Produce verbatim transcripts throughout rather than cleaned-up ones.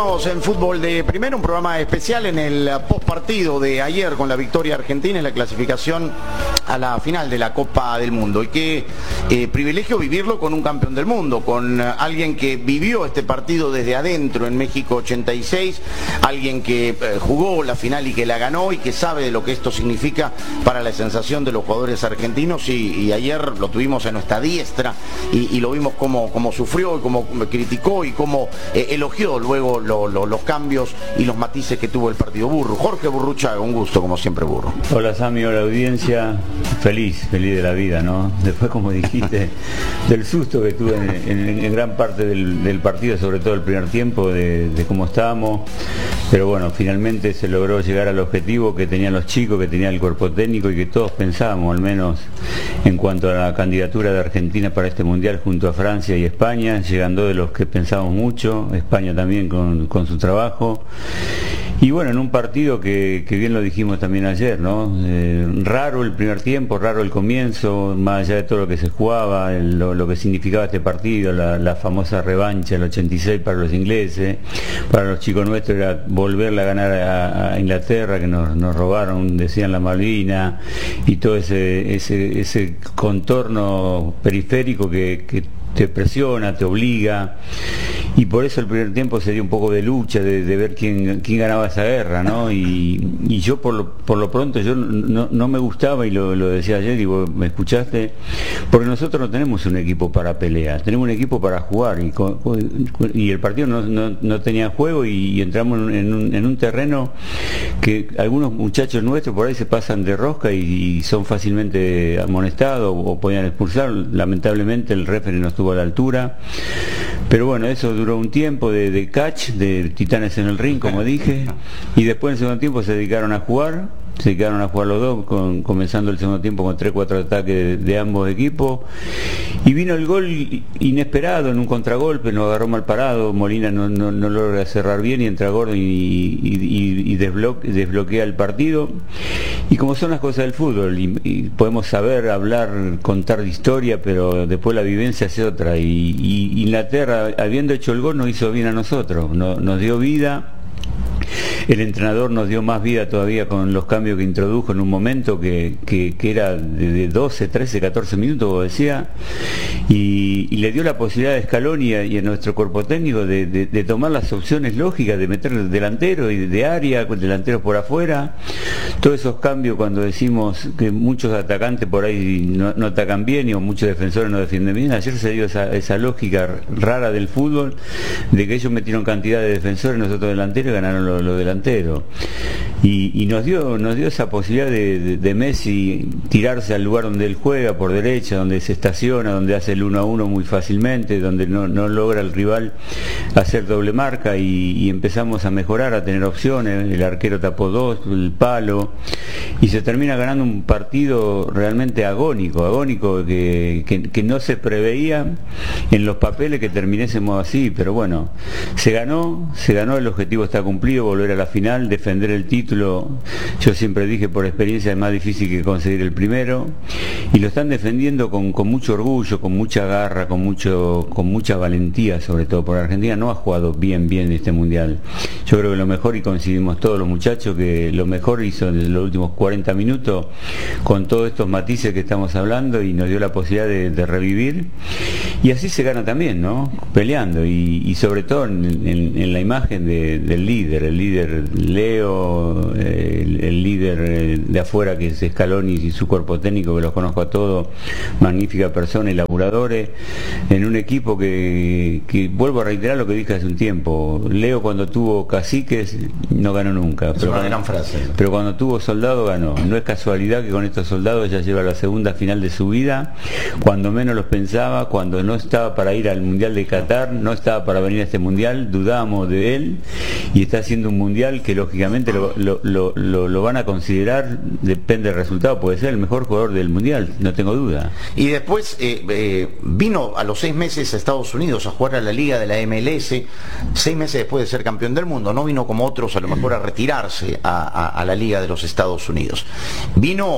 En Fútbol de Primera, un programa especial en el postpartido de ayer con la victoria argentina en la clasificación a la final de la Copa del Mundo. Y qué eh, privilegio vivirlo con un campeón del mundo, con uh, alguien que vivió este partido desde adentro en México ochenta y seis, alguien que eh, jugó la final y que la ganó y que sabe de lo que esto significa para la sensación de los jugadores argentinos. Y, y ayer lo tuvimos en nuestra diestra y, y lo vimos como, como sufrió y como criticó y como eh, elogió luego Lo, lo, los cambios y los matices que tuvo el partido. Burru, Jorge Burruchaga, un gusto como siempre, Burru. Hola Sami, hola audiencia, feliz, feliz de la vida, ¿no? Después, como dijiste, del susto que tuve en, en, en gran parte del, del partido, sobre todo el primer tiempo, de, de cómo estábamos, pero bueno, finalmente se logró llegar al objetivo que tenían los chicos, que tenía el cuerpo técnico y que todos pensábamos, al menos en cuanto a la candidatura de Argentina para este Mundial junto a Francia y España, llegando de los que pensábamos mucho, España también con con su trabajo. Y bueno, en un partido que, que bien lo dijimos también ayer, ¿no? Eh, raro el primer tiempo, raro el comienzo, más allá de todo lo que se jugaba, el, lo, lo que significaba este partido, la, la famosa revancha del ochenta y seis para los ingleses, para los chicos nuestros era volverle a ganar a, a Inglaterra, que nos, nos robaron, decían la Malvina, y todo ese, ese, ese contorno periférico que, que te presiona, te obliga, y por eso el primer tiempo se dio un poco de lucha, de, de ver quién, quién ganaba esa guerra, ¿no? Y, y yo por lo, por lo pronto yo no, no me gustaba, y lo, lo decía ayer y vos me escuchaste, porque nosotros no tenemos un equipo para pelear, tenemos un equipo para jugar, y, y el partido no, no, no tenía juego, y, y entramos en un, en un terreno que algunos muchachos nuestros por ahí se pasan de rosca y, y son fácilmente amonestados o, o podían expulsar. Lamentablemente el referee no estuvo a la altura, pero bueno, eso duró un tiempo de, de catch, de titanes en el ring, como dije, y después en el segundo tiempo se dedicaron a jugar, se dedicaron a jugar los dos, con, comenzando el segundo tiempo con tres cuatro ataques de, de ambos equipos, y vino el gol inesperado en un contragolpe, nos agarró mal parado, Molina no, no, no logra cerrar bien y entra Gordo y, y, y desbloquea, desbloquea el partido, y como son las cosas del fútbol, y, y podemos saber, hablar, contar de historia, pero después la vivencia es otra, y, y Inglaterra, habiendo hecho el gol, nos hizo bien a nosotros, no, nos dio vida. El entrenador nos dio más vida todavía con los cambios que introdujo en un momento que, que, que era de, de doce, trece, catorce minutos, como decía, y, y le dio la posibilidad a Scaloni y a, y a nuestro cuerpo técnico de, de, de tomar las opciones lógicas, de meter delantero y de área, con delanteros por afuera. Todos esos cambios, cuando decimos que muchos atacantes por ahí no, no atacan bien y o muchos defensores no defienden bien, ayer se dio esa, esa lógica rara del fútbol, de que ellos metieron cantidad de defensores, nosotros delanteros, y ganaron los lo delanteros. Y, y nos dio nos dio esa posibilidad de, de, de Messi tirarse al lugar donde él juega, por derecha, donde se estaciona, donde hace el uno a uno muy fácilmente, donde no, no logra el rival hacer doble marca, y, y empezamos a mejorar, a tener opciones. El arquero tapó dos, el palo, y se termina ganando un partido realmente agónico, agónico que, que, que no se preveía en los papeles que terminésemos así, pero bueno, se ganó, se ganó, el objetivo está cumplido, volver a la final, defender el título. Yo siempre dije, por experiencia es más difícil que conseguir el primero, y lo están defendiendo con, con mucho orgullo, con mucha garra, con mucho con mucha valentía, sobre todo porque Argentina no ha jugado bien bien este mundial. Yo creo que lo mejor, y coincidimos todos los muchachos, que lo mejor hizo en los últimos cuarenta minutos con todos estos matices que estamos hablando, y nos dio la posibilidad de, de revivir, y así se gana también, ¿no? Peleando, y, y sobre todo en, en, en la imagen de, del líder, el líder Leo, el, el líder de afuera que es Scaloni y su cuerpo técnico, que los conozco a todos, magnífica persona y laburadores, en un equipo que, que vuelvo a reiterar lo que dije hace un tiempo. Leo, cuando tuvo caciques no ganó nunca, pero, una gran frase. Pero cuando tuvo soldados ganó. No es casualidad que con estos soldados ya lleva la segunda final de su vida, cuando menos los pensaba, cuando no estaba para ir al Mundial de Qatar, no estaba para venir a este Mundial, dudamos de él, y está haciendo un Mundial que lógicamente lo, lo, lo, lo, lo van a considerar, depende del resultado, puede ser el mejor jugador del Mundial, no tengo duda. Y después eh, eh, vino a los seis meses a Estados Unidos a jugar a la Liga de la M L S, seis meses después de ser campeón del mundo. No vino como otros a lo mejor a retirarse a, a, a la Liga de los Estados Unidos. Vino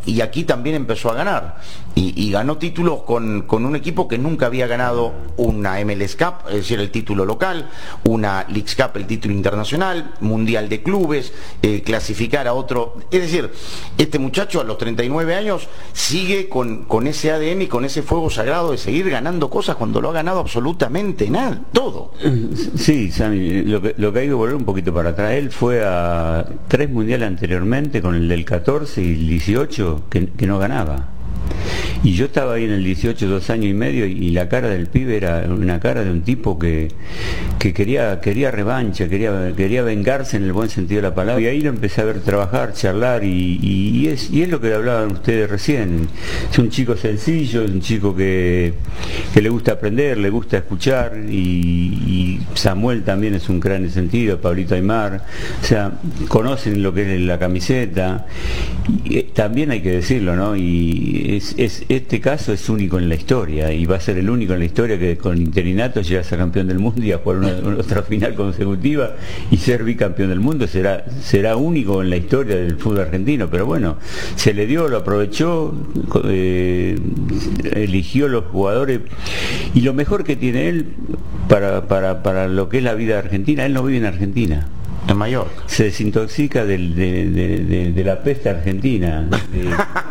y aquí también empezó a ganar. Y, y ganó títulos con, con un equipo que nunca había ganado una M L S Cup, es decir, el título local, una Leagues Cup, el título internacional, Mundial de Clubes, eh, clasificar a otro. Es decir, este muchacho a los treinta y nueve años sigue con, con ese A D N y con ese fuego sagrado de seguir ganando cosas cuando lo ha ganado absolutamente nada, todo. Sí, Sammy, lo que, lo que hay que volver un poquito para atrás. Él fue a tres mundiales anteriormente, con el del catorce y el dieciocho, que, que no ganaba. Y yo estaba ahí en el dieciocho, dos años y medio, y la cara del pibe era una cara de un tipo que, que quería, quería revancha, quería, quería vengarse en el buen sentido de la palabra. Y ahí lo empecé a ver trabajar, charlar, y, y, y, es, y es lo que hablaban ustedes recién. Es un chico sencillo, es un chico que, que le gusta aprender, le gusta escuchar, y, y Samuel también es un gran sentido, Pablito Aymar, o sea, conocen lo que es la camiseta, y, eh, también hay que decirlo, ¿no? Y es, es, este caso es único en la historia, y va a ser el único en la historia que con interinato llegas a campeón del mundo y a jugar una, una otra final consecutiva y ser bicampeón del mundo. Será, será único en la historia del fútbol argentino, pero bueno, se le dio, lo aprovechó, eh, eligió los jugadores, y lo mejor que tiene él para, para, para lo que es la vida argentina, él no vive en Argentina. En Mallorca. Se desintoxica del, de, de, de, de la peste argentina. De...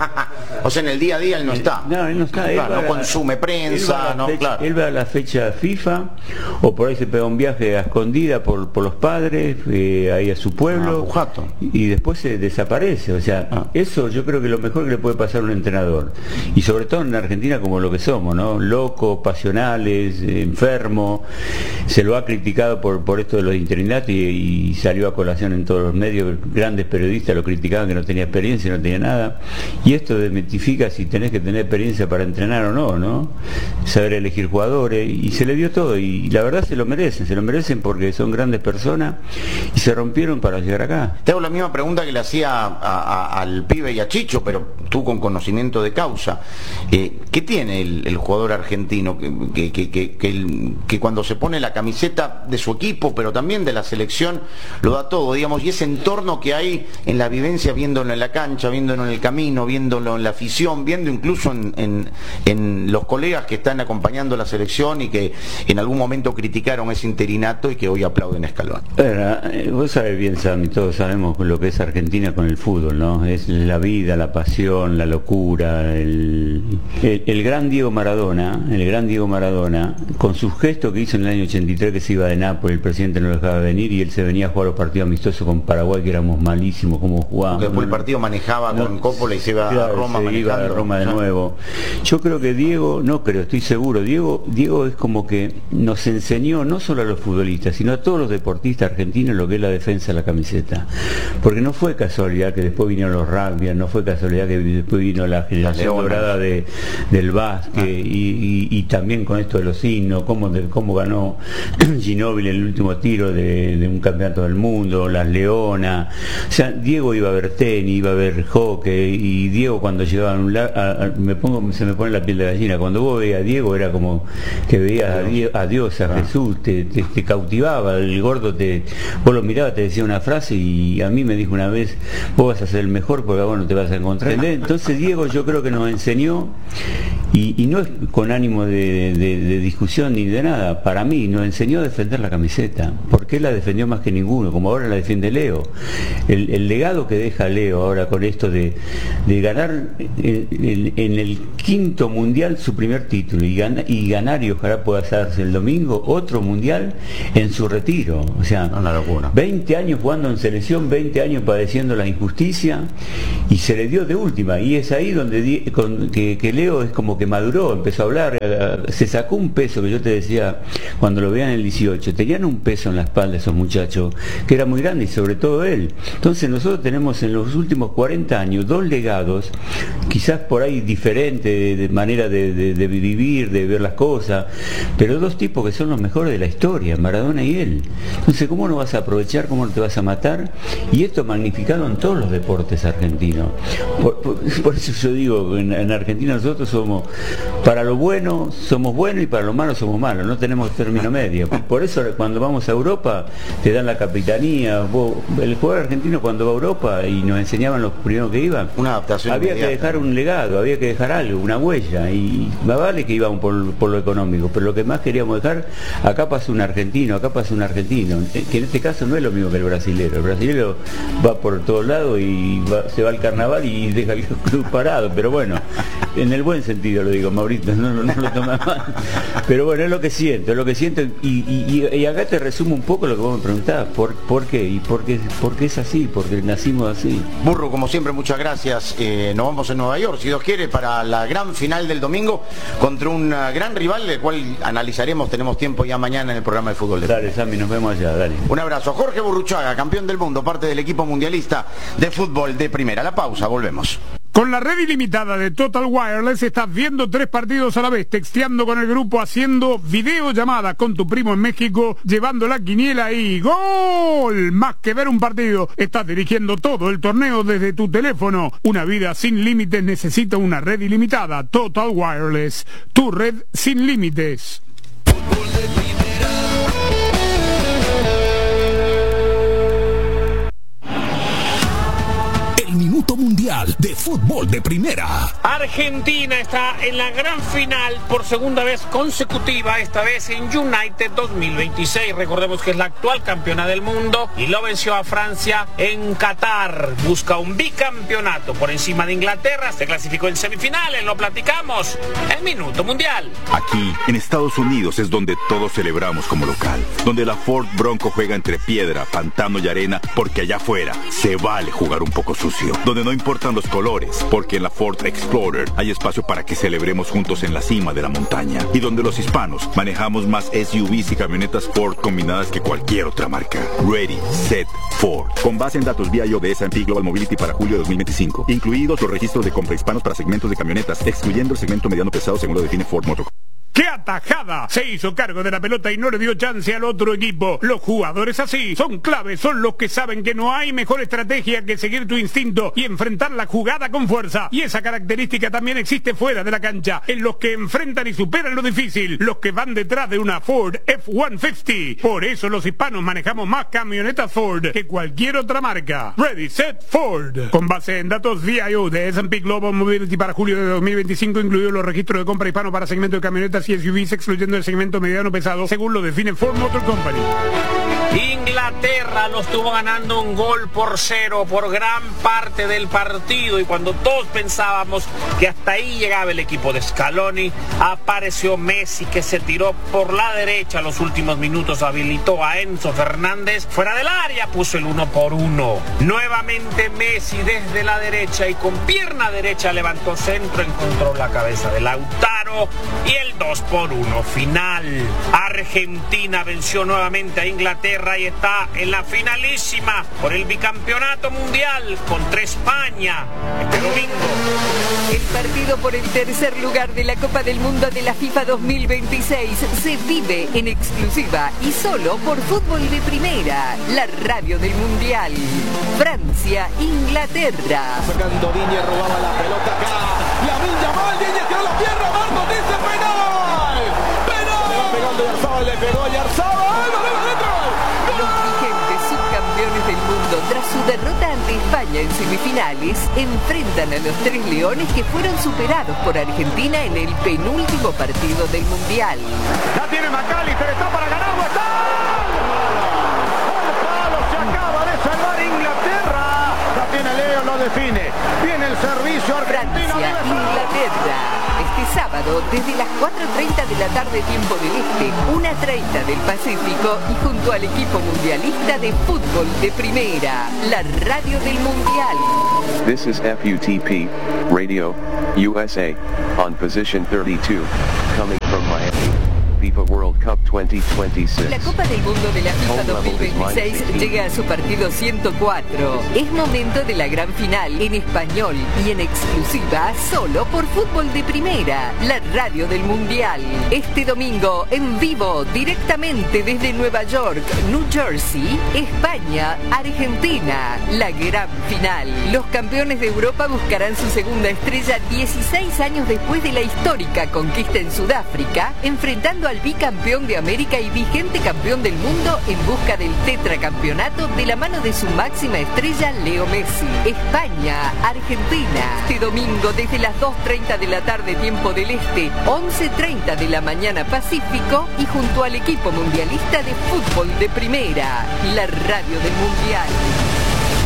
O sea, en el día a día él no está. No, él no está. Él claro, va, no consume prensa, no, fecha, claro. Él va a la fecha FIFA, o por ahí se pega un viaje a escondida por, por los padres, eh, ahí a su pueblo, ah, y después se desaparece. O sea, ah. eso yo creo que es lo mejor que le puede pasar a un entrenador. Y sobre todo en Argentina, como lo que somos, ¿no? Locos, pasionales, enfermos. Se lo ha criticado por, por esto de los interinatos, y, y salió a colación en todos los medios. Grandes periodistas lo criticaban, que no tenía experiencia, no tenía nada. Y esto desmitifica si tenés que tener experiencia para entrenar o no, ¿no? Saber elegir jugadores, y se le dio todo, y la verdad se lo merecen, se lo merecen porque son grandes personas y se rompieron para llegar acá. Te hago la misma pregunta que le hacía a, a, al pibe y a Chicho, pero tú con conocimiento de causa. Eh, ¿Qué tiene el, el jugador argentino que, que, que, que, el, que cuando se pone la camiseta de su equipo, pero también de la selección, lo da todo, digamos, y ese entorno que hay en la vivencia, viéndolo en la cancha, viéndolo en el camino, viéndolo en la afición, viendo incluso en, en, en los colegas que están acompañando la selección y que en algún momento criticaron ese interinato y que hoy aplauden a Scaloni? Eh, vos sabés bien, Sammy, todos sabemos lo que es Argentina con el fútbol, ¿no? Es la vida, la pasión, la locura, el, el, el gran Diego Maradona, el gran Diego Maradona, con sus gestos que hizo en el año ochenta y tres, que se iba de Nápoles, el presidente no lo dejaba venir, y él se venía a jugar los partidos amistosos con Paraguay, que éramos malísimos como jugábamos. Porque después el partido manejaba no, con Coppola y se iba claro, a Roma se iba a Roma de nuevo. Yo creo que Diego, no creo, estoy seguro, Diego, Diego es como que nos enseñó no solo a los futbolistas, sino a todos los deportistas argentinos lo que es la defensa de la camiseta. Porque no fue casualidad que después vinieron los rugby, no fue casualidad que después vino la generación dorada de, del básquet, ah. y, y, y también con esto de los himnos, cómo, de, cómo ganó Ginóbili el último tiro de, de un campeonato del mundo, las Leonas. O sea, Diego iba a ver tenis, iba a ver hockey, y Diego cuando llegaba a un lado, me pongo, se me pone la piel de gallina. Cuando vos veías a Diego era como que veías a Dios, a, Dios, a ah. Jesús, te, te, te cautivaba. El gordo, te, vos lo mirabas, te decía una frase, y a mí me dijo una vez: vos vas a ser el mejor porque a vos no te vas a encontrar. Entonces Diego yo creo que nos enseñó, y, y no es con ánimo de, de, de discusión ni de nada, para mí nos enseñó a defender la camiseta, porque él la defendió más que ninguno, como ahora la defiende Leo. El, el legado que deja Leo ahora con esto de, de ganar en, en, en el quinto mundial su primer título, y, gana, y ganar, y ojalá pueda hacerse el domingo otro mundial en su retiro. O sea, una locura. veinte años jugando en selección, veinte años padeciendo la injusticia, y se le dio de última, y es ahí donde con, que, que Leo es como que maduró, empezó a hablar, se sacó un peso que yo te decía cuando lo veían en el dieciocho, tenían un peso en la espalda esos muchachos que era muy grande, y sobre todo él. Entonces nosotros tenemos en los últimos cuarenta años dos legados, quizás por ahí diferentes de, de manera de, de, de vivir, de ver las cosas, pero dos tipos que son los mejores de la historia, Maradona y él. Entonces, ¿cómo no vas a aprovechar, cómo no te vas a matar? Y esto magnificado en todos los deportes argentinos. Por, por, por eso yo digo, en, en Argentina nosotros somos para lo bueno somos buenos y para lo malo somos malos, no tenemos término medio. Por eso cuando vamos a Europa te dan la capitanía. Vos, el jugador argentino cuando va a Europa y nos enseñaban los primeros que iban, una adaptación había inmediata. que dejar un legado, había que dejar algo, una huella, y más vale que íbamos por, por lo económico, pero lo que más queríamos dejar, acá pasa un argentino, acá pasa un argentino, que en este caso no es lo mismo que el brasilero. El brasilero va por todos lados y va, se va al carnaval y deja el club parado, pero bueno, en el buen sentido lo digo, Mauricio, no, no, no lo toma mal, pero bueno, es lo que siento, es lo que siento, y, y, y acá te resumo un poco lo que vos me preguntabas, ¿por, por qué? ¿Y por qué, por qué es así? Porque nacimos así. Burro, como siempre, muchas gracias. Eh, nos vamos en Nueva York, si Dios quiere, para la gran final del domingo contra un uh, gran rival, del cual analizaremos, tenemos tiempo ya mañana en el programa de fútbol. Dale, Sammy, nos vemos allá, dale. Un abrazo. Jorge Burruchaga, campeón del mundo, parte del equipo mundialista de fútbol de primera. La pausa, volvemos. Con la red ilimitada de Total Wireless estás viendo tres partidos a la vez, texteando con el grupo, haciendo videollamadas con tu primo en México, llevando la quiniela y ¡gol! Más que ver un partido, estás dirigiendo todo el torneo desde tu teléfono. Una vida sin límites necesita una red ilimitada. Total Wireless, tu red sin límites. Minuto Mundial de Fútbol de Primera. Argentina está en la gran final por segunda vez consecutiva, esta vez en United dos mil veintiséis. Recordemos que es la actual campeona del mundo y lo venció a Francia en Qatar. Busca un bicampeonato por encima de Inglaterra, se clasificó en semifinales, lo platicamos en Minuto Mundial. Aquí, en Estados Unidos, es donde todos celebramos como local, donde la Ford Bronco juega entre piedra, pantano y arena, porque allá afuera se vale jugar un poco sucio, donde no importan los colores, porque en la Ford Explorer hay espacio para que celebremos juntos en la cima de la montaña, y donde los hispanos manejamos más S U Vs y camionetas Ford combinadas que cualquier otra marca. Ready, Set, Ford. Con base en datos V I O de S and P Global Mobility para julio de dos mil veinticinco, incluidos los registros de compra hispanos para segmentos de camionetas, excluyendo el segmento mediano pesado según lo define Ford Motor. ¡Qué atajada! Se hizo cargo de la pelota y no le dio chance al otro equipo. Los jugadores así son claves, son los que saben que no hay mejor estrategia que seguir tu instinto y enfrentar la jugada con fuerza. Y esa característica también existe fuera de la cancha, en los que enfrentan y superan lo difícil, los que van detrás de una Ford F ciento cincuenta. Por eso los hispanos manejamos más camionetas Ford que cualquier otra marca. Ready, Set, Ford. Con base en datos V I O de S and P Global Mobility para julio de dos mil veinticinco, incluidos los registros de compra hispano para segmento de camionetas y S U Vs, excluyendo el segmento mediano pesado, según lo define Ford Motor Company. Inglaterra lo estuvo ganando un gol por cero por gran parte del partido, y cuando todos pensábamos que hasta ahí llegaba el equipo de Scaloni, apareció Messi, que se tiró por la derecha los últimos minutos, habilitó a Enzo Fernández fuera del área, puso el uno por uno. Nuevamente Messi desde la derecha y con pierna derecha levantó centro, encontró la cabeza de Lautaro y el dos por uno final. Argentina venció nuevamente a Inglaterra y está en la finalísima por el bicampeonato mundial contra España este domingo. El partido por el tercer lugar de la Copa del Mundo de la FIFA dos mil veintiséis se vive en exclusiva y solo por Fútbol de Primera, la radio del Mundial. Francia, Inglaterra. Sacando Diñe, robaba la pelota acá. Lamine Yamal, Diñe tiró la pierna, Marcos dice penal. ¡Penal! Le va pegando Yarzabal, le pegó a Yarzabal. ¡Balón adentro! Los vigentes subcampeones del mundo, tras su derrota ante España en semifinales, enfrentan a los tres leones que fueron superados por Argentina en el penúltimo partido del Mundial. La tiene McAllister, está para ganarlo, está. El palo se acaba de salvar Inglaterra. La tiene Leo, lo define. Viene el servicio argentino. Francia, Inglaterra. Este sábado, desde las cuatro y treinta de la tarde, tiempo del Este, una y treinta del Pacífico, y junto al equipo mundialista de fútbol de primera, la radio del Mundial. This is F U T P, Radio, U S A, on position thirty-two, coming from Miami, FIFA World Cup twenty twenty twenty-six. La Copa del Mundo de la FIFA dos mil veintiséis llega a su partido ciento cuatro. Es momento de la gran final en español y en exclusiva solo por Fútbol de Primera, la radio del Mundial. Este domingo en vivo directamente desde Nueva York, New Jersey, España, Argentina, la gran final. Los campeones de Europa buscarán su segunda estrella dieciséis años después de la histórica conquista en Sudáfrica, enfrentando al bicampeón de América y vigente campeón del mundo en busca del tetracampeonato de la mano de su máxima estrella Leo Messi. España, Argentina, este domingo desde las dos treinta de la tarde tiempo del Este, once treinta de la mañana Pacífico, y junto al equipo mundialista de Fútbol de Primera, la radio del Mundial.